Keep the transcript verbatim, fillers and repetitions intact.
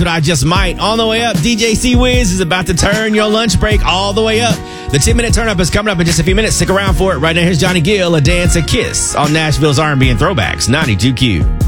But I just might. On the way up, D J C-Wiz is about to turn your lunch break all the way up. The ten-minute turn-up is coming up in just a few minutes. Stick around for it. Right now, here's Johnny Gill, A Dance, A Kiss on Nashville's R and B and Throwbacks, ninety-two Q.